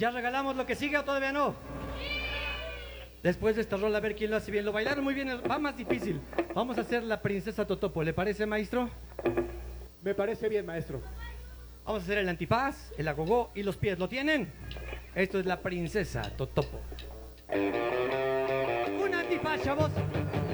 ¿Ya regalamos lo que sigue o todavía no? Después de esta rola, a ver quién lo hace bien. Lo bailaron muy bien, va más difícil. Vamos a hacer la princesa Totopo, ¿le parece, maestro? Me parece bien, maestro. Vamos a hacer el antifaz, el agogó y los pies. ¿Lo tienen? Esto es la princesa Totopo. Un antifaz, chavos.